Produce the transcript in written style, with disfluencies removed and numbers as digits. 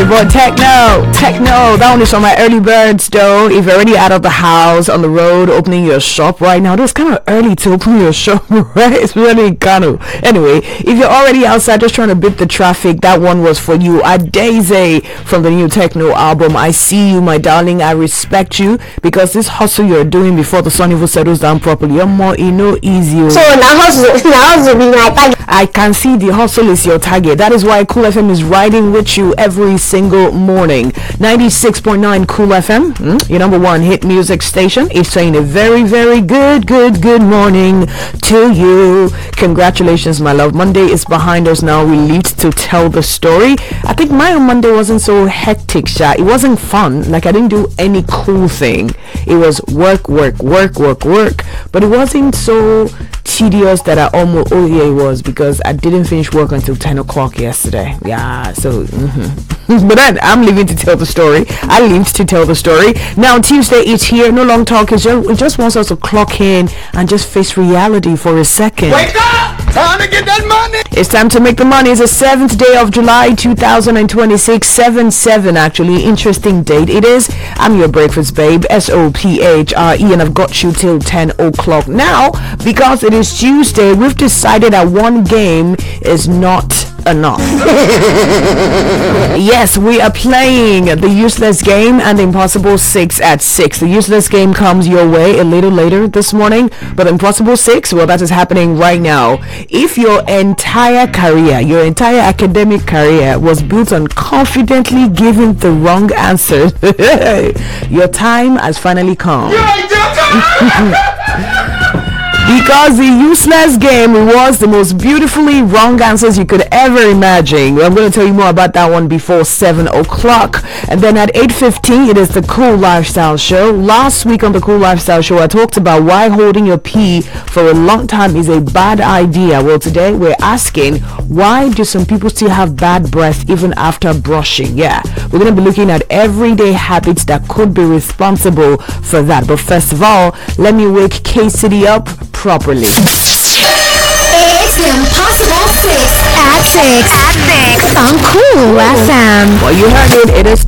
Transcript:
your boy Techno. That one is from my early birds though. If you're already out of the house, on the road, opening your shop right now, it's kind of early to open your shop, right? It's really kind of. Anyway, if you're already outside just trying to beat the traffic, that one was for you. Daisy from the new Techno album. I see you, my darling. I respect you because this hustle you're doing before the sun even settles down properly, you're more, easy. So now hustle be my target. I can see the hustle is your target. That is why Cool FM is riding with you every single morning. 96.9 Cool FM, your number one hit music station, is saying a very, very good morning to you. Congratulations, my love. Monday is behind us now. We need to tell the story. I think my Monday wasn't so hectic, Sha. It wasn't fun. Like I didn't do any cool thing. It was work. But it wasn't so tedious that I almost, it was because I didn't finish work until 10 o'clock yesterday. Yeah, so but then I'm leaving to tell the story. I lived to tell the story. Now Tuesday is here. No long talk. It just wants us to clock in and just face reality for a second. Wake up! Time to get that money! It's time to make the money. It's the 7th day of July 2026. 7/7 actually. Interesting date it is. I'm your breakfast babe, SOPHRE, and I've got you till 10 o'clock. Now, because it is Tuesday, we've decided that one game is not enough. Yes, we are playing the useless game and the impossible 6 at 6. The useless game comes your way a little later this morning, but impossible 6, well, that is happening right now. If your entire career, your entire academic career was built on confidently giving the wrong answer, your time has finally come. Because the useless game rewards the most beautifully wrong answers you could ever imagine. I'm going to tell you more about that one before 7 o'clock. And then at 8:15, it is the Cool Lifestyle Show. Last week on the Cool Lifestyle Show, I talked about why holding your pee for a long time is a bad idea. Well, today we're asking, why do some people still have bad breath even after brushing? Yeah, we're going to be looking at everyday habits that could be responsible for that. But first of all, let me wake K-City up properly. It's the impossible 6 at 6 on Cool FM. Well, you heard it. It is